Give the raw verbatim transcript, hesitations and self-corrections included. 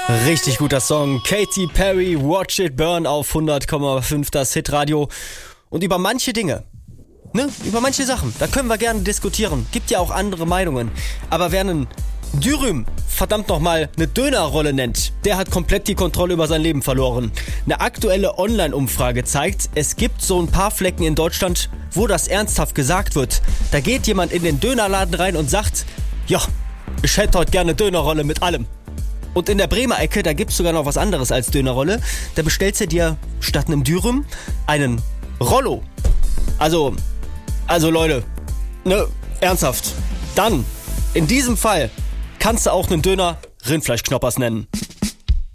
Richtig guter Song. Katy Perry, Watch It Burn auf hundert Komma fünf das Hitradio. Und über manche Dinge, ne, über manche Sachen, da können wir gerne diskutieren. Gibt ja auch andere Meinungen. Aber wer einen Dürüm verdammt nochmal eine Dönerrolle nennt, der hat komplett die Kontrolle über sein Leben verloren. Eine aktuelle Online-Umfrage zeigt, es gibt so ein paar Flecken in Deutschland, wo das ernsthaft gesagt wird. Da geht jemand in den Dönerladen rein und sagt, ja, ich hätte heute gerne Dönerrolle mit allem. Und in der Bremer Ecke, da gibt's sogar noch was anderes als Dönerrolle. Da bestellst du dir statt einem Dürüm einen Rollo. Also, also Leute, ne, ernsthaft. Dann, in diesem Fall, kannst du auch einen Döner Rindfleischknoppers nennen.